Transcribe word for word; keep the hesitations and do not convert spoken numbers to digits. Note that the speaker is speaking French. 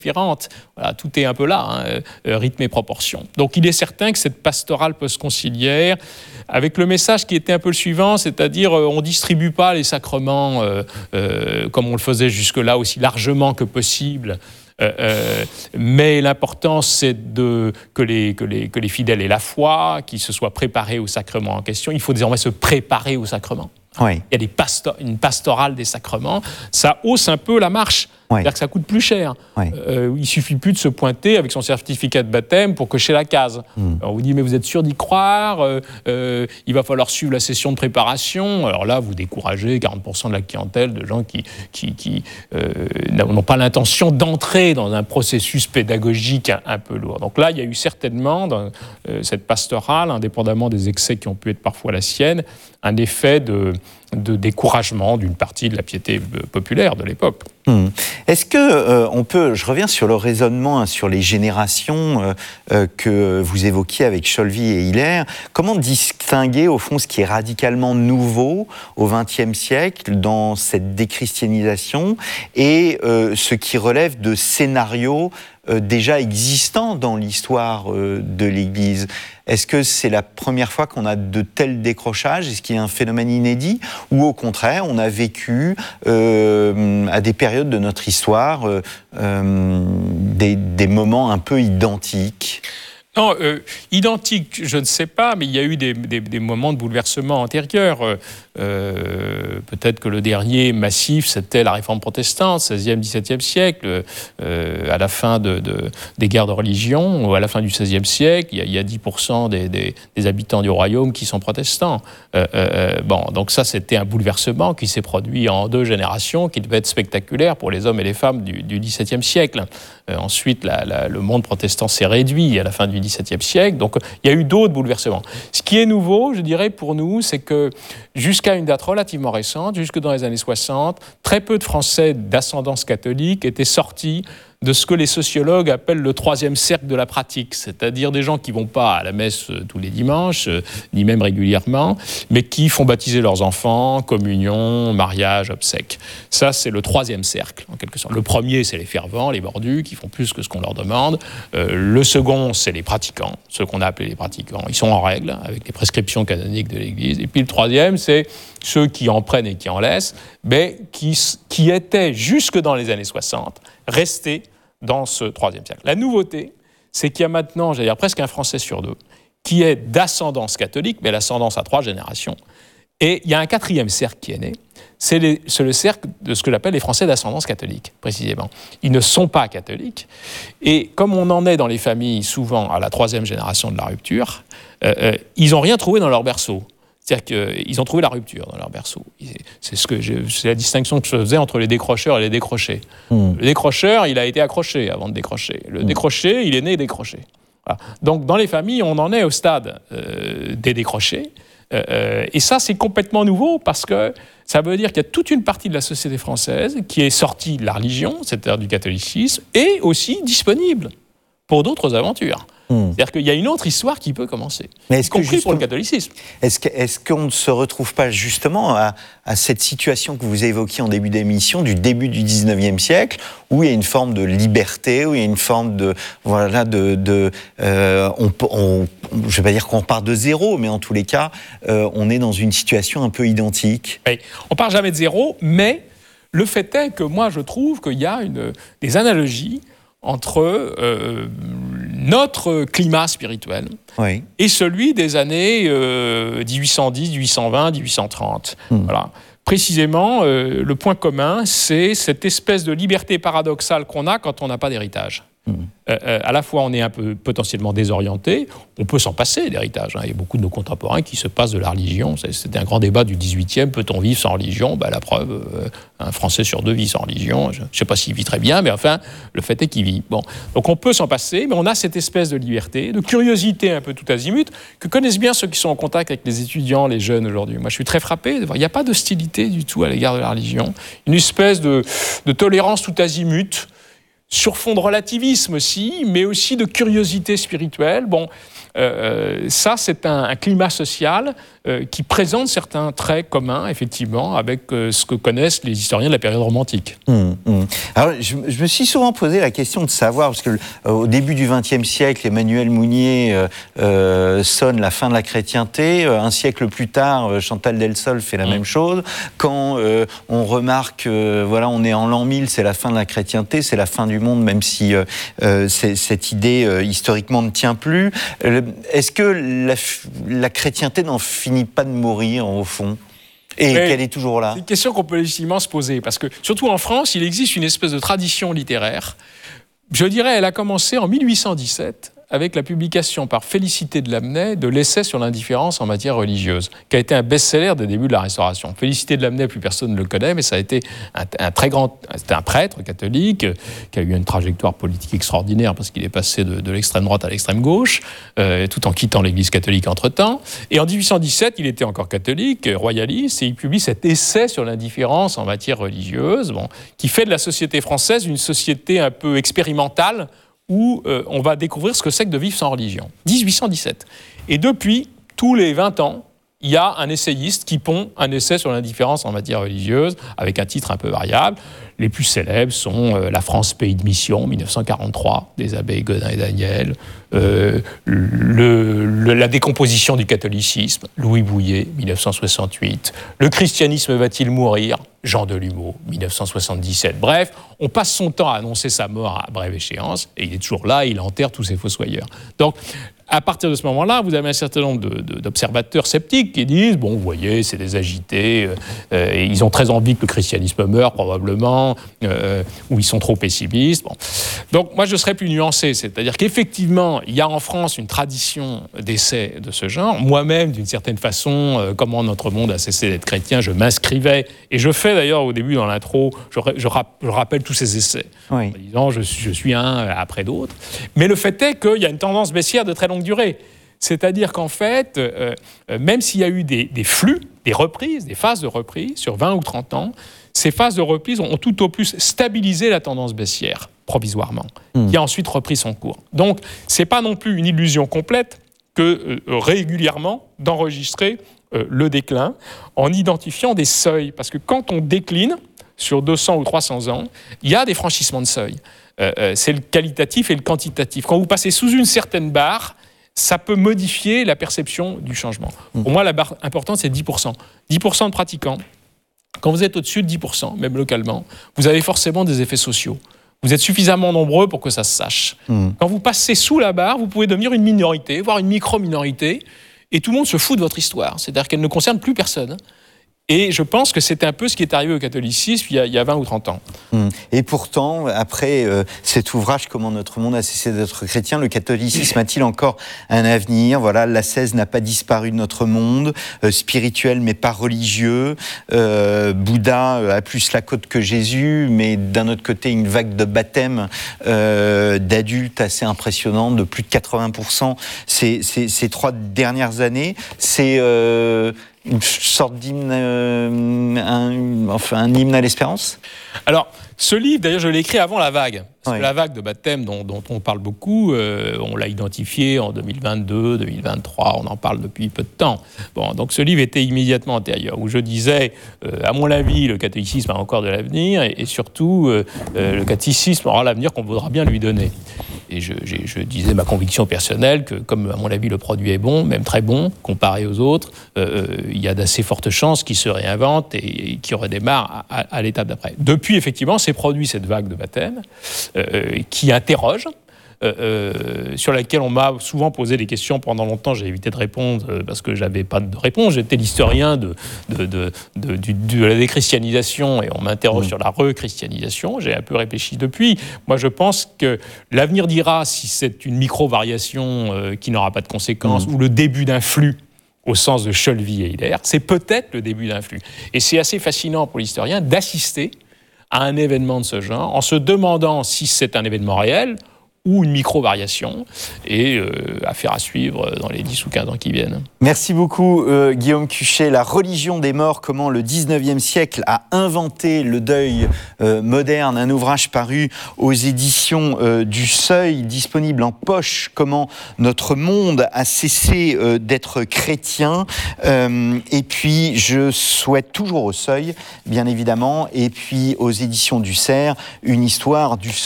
différentes. Voilà, tout est un peu là, hein, euh, rythme et proportion. Donc il est certain que cette pastorale post-conciliaire, avec le message qui était un peu le suivant, c'est-à-dire euh, on ne distribue pas les sacrements euh, euh, comme on le faisait jusque-là, aussi largement que possible. Euh, euh, mais l'important, c'est de, que, les, que, les, que les fidèles aient la foi, qu'ils se soient préparés au sacrement en question. Il faut désormais se préparer au sacrement. Oui. Il y a des pasto- une pastorale des sacrements. Ça hausse un peu la marche. Oui. C'est-à-dire que ça coûte plus cher. Oui. Euh, il ne suffit plus de se pointer avec son certificat de baptême pour cocher la case. Mm. Alors on vous dit, mais vous êtes sûr d'y croire euh, euh, il va falloir suivre la session de préparation. Alors là, vous découragez quarante pour cent de la clientèle de gens qui, qui, qui euh, n'ont pas l'intention d'entrer dans un processus pédagogique un, un peu lourd. Donc là, il y a eu certainement, dans euh, cette pastorale, indépendamment des excès qui ont pu être parfois la sienne, un effet de, de découragement d'une partie de la piété populaire de l'époque. Mmh. Est-ce que euh, on peut, je reviens sur le raisonnement, hein, sur les générations euh, euh, que vous évoquiez avec Cholvy et Hilaire, comment distinguer au fond ce qui est radicalement nouveau au vingtième siècle dans cette déchristianisation et euh, ce qui relève de scénarios euh, déjà existants dans l'histoire euh, de l'Église? Est-ce que c'est la première fois qu'on a de tels décrochages? Est-ce qu'il y a un phénomène inédit? Ou au contraire, on a vécu euh, à des périodes de notre histoire euh, euh, des, des moments un peu identiques? Non, euh, identique, je ne sais pas, mais il y a eu des, des, des moments de bouleversement antérieurs. Euh, peut-être que le dernier massif, c'était la réforme protestante, seizième, dix-septième siècle, euh, à la fin de, de, des guerres de religion, ou à la fin du seizième siècle, il y a, il y a dix pour cent des, des, des habitants du royaume qui sont protestants. Euh, euh, bon, donc ça, c'était un bouleversement qui s'est produit en deux générations, qui devait être spectaculaire pour les hommes et les femmes du, du dix-septième siècle. Euh, ensuite, la, la, le monde protestant s'est réduit à la fin du dix-septième siècle, donc il y a eu d'autres bouleversements. Ce qui est nouveau, je dirais, pour nous, c'est que jusqu'à une date relativement récente, jusque dans les années soixante, très peu de Français d'ascendance catholique étaient sortis de ce que les sociologues appellent le troisième cercle de la pratique, c'est-à-dire des gens qui ne vont pas à la messe tous les dimanches, ni même régulièrement, mais qui font baptiser leurs enfants, communion, mariage, obsèques. Ça, c'est le troisième cercle, en quelque sorte. Le premier, c'est les fervents, les mordus, qui font plus que ce qu'on leur demande. Euh, le second, c'est les pratiquants, ceux qu'on a appelés les pratiquants. Ils sont en règle, avec les prescriptions canoniques de l'Église. Et puis le troisième, c'est ceux qui en prennent et qui en laissent, mais qui, qui étaient, jusque dans les années soixante, restés dans ce troisième siècle. La nouveauté, c'est qu'il y a maintenant, j'allais dire presque un Français sur deux, qui est d'ascendance catholique, mais l'ascendance à trois générations. Et il y a un quatrième cercle qui est né, c'est, les, c'est le cercle de ce que j'appelle les Français d'ascendance catholique, précisément. Ils ne sont pas catholiques, et comme on en est dans les familles souvent à la troisième génération de la rupture, euh, euh, ils n'ont rien trouvé dans leur berceau. C'est-à-dire qu'ils ont trouvé la rupture dans leur berceau. C'est, ce que je, c'est la distinction que je faisais entre les décrocheurs et les décrochés. Mmh. Le décrocheur, il a été accroché avant de décrocher. Le mmh. décroché, il est né décroché. Voilà. Donc, dans les familles, on en est au stade euh, des décrochés. Euh, et ça, c'est complètement nouveau parce que ça veut dire qu'il y a toute une partie de la société française qui est sortie de la religion, c'est-à-dire du catholicisme, et aussi disponible pour d'autres aventures. Mmh. C'est-à-dire qu'il y a une autre histoire qui peut commencer, mais est-ce y compris que pour le catholicisme. Est-ce, que, est-ce qu'on ne se retrouve pas justement à, à cette situation que vous évoquiez en début d'émission, du début du dix-neuvième siècle, où il y a une forme de liberté, où il y a une forme de... Voilà, de, de euh, on, on, je ne vais pas dire qu'on part de zéro, mais en tous les cas, euh, on est dans une situation un peu identique. Oui, on ne part jamais de zéro, mais le fait est que moi, je trouve qu'il y a une, des analogies entre euh, notre climat spirituel oui. et celui des années euh, dix-huit cent dix, dix-huit cent vingt, dix-huit cent trente. Mmh. Voilà. Précisément, euh, le point commun, c'est cette espèce de liberté paradoxale qu'on a quand on n'a pas d'héritage. Mmh. Euh, euh, à la fois, on est un peu potentiellement désorienté, on peut s'en passer d'héritage. Hein. Il y a beaucoup de nos contemporains qui se passent de la religion. C'est, c'était un grand débat du dix-huitième. Peut-on vivre sans religion ? Ben, la preuve, euh, un Français sur deux vit sans religion. Je ne sais pas s'il vit très bien, mais enfin, le fait est qu'il vit. Bon. Donc on peut s'en passer, mais on a cette espèce de liberté, de curiosité un peu tout azimut, que connaissent bien ceux qui sont en contact avec les étudiants, les jeunes aujourd'hui. Moi, je suis très frappé de voir. Il n'y a pas d'hostilité du tout à l'égard de la religion. Une espèce de, de tolérance tout azimut, sur fond de relativisme aussi, mais aussi de curiosité spirituelle. Bon, euh, ça, c'est un, un climat social euh, qui présente certains traits communs, effectivement, avec euh, ce que connaissent les historiens de la période romantique. Mmh, mmh. Alors, je, je me suis souvent posé la question de savoir, parce que euh, au début du vingtième siècle, Emmanuel Mounier euh, euh, sonne la fin de la chrétienté. Euh, un siècle plus tard, euh, Chantal Delsol fait la mmh. même chose. Quand euh, on remarque, euh, voilà, on est en l'an mille, c'est la fin de la chrétienté, c'est la fin du monde, même si euh, euh, cette idée euh, historiquement ne tient plus. Euh, est-ce que la, la chrétienté n'en finit pas de mourir, au fond ? Et Mais qu'elle est toujours là ? C'est une question qu'on peut légitimement se poser, parce que, surtout en France, il existe une espèce de tradition littéraire. Je dirais, elle a commencé en mille huit cent dix-sept, avec la publication par Félicité de Lamennais de l'essai sur l'indifférence en matière religieuse, qui a été un best-seller des débuts de la Restauration. Félicité de Lamennais, plus personne ne le connaît, mais ça a été un, un très grand... C'était un prêtre catholique qui a eu une trajectoire politique extraordinaire parce qu'il est passé de, de l'extrême droite à l'extrême gauche, euh, tout en quittant l'Église catholique entre-temps. Et en mille huit cent dix-sept, il était encore catholique, royaliste, et il publie cet essai sur l'indifférence en matière religieuse, bon, qui fait de la société française une société un peu expérimentale, où euh, on va découvrir ce que c'est que de vivre sans religion. dix-huit cent dix-sept. Et depuis, tous les vingt ans, il y a un essayiste qui pond un essai sur l'indifférence en matière religieuse, avec un titre un peu variable. Les plus célèbres sont euh, La France, pays de mission, mille neuf cent quarante-trois, des abbés Godin et Daniel, euh, le, le, La décomposition du catholicisme, Louis Bouillet, mille neuf cent soixante-huit, Le christianisme va-t-il mourir, Jean Delumeau, mille neuf cent soixante-dix-sept. Bref, on passe son temps à annoncer sa mort à brève échéance, et il est toujours là, et il enterre tous ses fossoyeurs. Donc, à partir de ce moment-là, vous avez un certain nombre de, de, d'observateurs sceptiques qui disent « Bon, vous voyez, c'est des agités, euh, et ils ont très envie que le christianisme meure, probablement, euh, ou ils sont trop pessimistes. » Bon. Donc, moi, je serais plus nuancé, c'est-à-dire qu'effectivement, il y a en France une tradition d'essais de ce genre. Moi-même, d'une certaine façon, euh, comment notre monde a cessé d'être chrétien, je m'inscrivais, et je fais d'ailleurs au début dans l'intro, je, je, je rappelle tous ces essais, oui. en disant je, je suis un après d'autres. Mais le fait est qu'il y a une tendance baissière de très longue durée. C'est-à-dire qu'en fait, euh, même s'il y a eu des, des flux, des reprises, des phases de reprise sur vingt ou trente ans, ces phases de reprise ont, ont tout au plus stabilisé la tendance baissière, provisoirement, mmh. qui a ensuite repris son cours. Donc, ce n'est pas non plus une illusion complète que euh, régulièrement d'enregistrer euh, le déclin en identifiant des seuils. Parce que quand on décline sur deux cents ou trois cents ans, il y a des franchissements de seuil. Euh, euh, c'est le qualitatif et le quantitatif. Quand vous passez sous une certaine barre, ça peut modifier la perception du changement. Mmh. Pour moi, la barre importante, c'est dix pour cent. dix pour cent de pratiquants. Quand vous êtes au-dessus de dix pour cent, même localement, vous avez forcément des effets sociaux. Vous êtes suffisamment nombreux pour que ça se sache. Mmh. Quand vous passez sous la barre, vous pouvez devenir une minorité, voire une micro-minorité, et tout le monde se fout de votre histoire. C'est-à-dire qu'elle ne concerne plus personne. Et je pense que c'est un peu ce qui est arrivé au catholicisme il y a, il y a vingt ou trente ans. Et pourtant, après euh, cet ouvrage « Comment notre monde a cessé d'être chrétien », le catholicisme a-t-il encore un avenir ? Voilà, l'ascèse n'a pas disparu de notre monde, euh, spirituel mais pas religieux. Euh, Bouddha a plus la côte que Jésus, mais d'un autre côté, une vague de baptême euh, d'adultes assez impressionnante, de plus de quatre-vingts pour cent ces, ces, ces trois dernières années. C'est... Euh, une sorte d'hymne, euh, un, enfin un hymne à l'espérance ? Alors, ce livre, d'ailleurs, je l'ai écrit avant la vague. Parce oui. que la vague de baptême dont, dont on parle beaucoup, euh, on l'a identifié en deux mille vingt-deux, deux mille vingt-trois, on en parle depuis peu de temps. Bon, donc ce livre était immédiatement antérieur, où je disais, euh, à mon avis, le catéchisme a encore de l'avenir, et, et surtout, euh, euh, le catéchisme aura l'avenir qu'on voudra bien lui donner. Et je, je, je disais ma conviction personnelle que, comme à mon avis le produit est bon, même très bon, comparé aux autres, euh, il y a d'assez fortes chances qu'il se réinvente et, et qu'il redémarre à, à, à l'étape d'après. Depuis, effectivement, s'est produit cette vague de baptême euh, qui interroge, euh, euh, sur laquelle on m'a souvent posé des questions pendant longtemps. J'ai évité de répondre euh, parce que j'avais pas de réponse. J'étais l'historien de, de, de, de, de, de la déchristianisation et on m'interroge mmh. sur la rechristianisation. J'ai un peu réfléchi depuis. Moi, je pense que l'avenir dira si c'est une micro-variation euh, qui n'aura pas de conséquences mmh. ou le début d'un flux au sens de Cholvy et Hilaire. C'est peut-être le début d'un flux. Et c'est assez fascinant pour l'historien d'assister à un événement de ce genre en se demandant si c'est un événement réel ou une micro-variation, et euh, affaire à suivre dans les dix ou quinze ans qui viennent. Merci beaucoup euh, Guillaume Cuchet. La religion des morts, comment le dix-neuvième siècle a inventé le deuil euh, moderne, un ouvrage paru aux éditions euh, du Seuil, disponible en poche, comment notre monde a cessé euh, d'être chrétien. Euh, et puis je souhaite toujours au Seuil, bien évidemment, et puis aux éditions du Cerf, une histoire du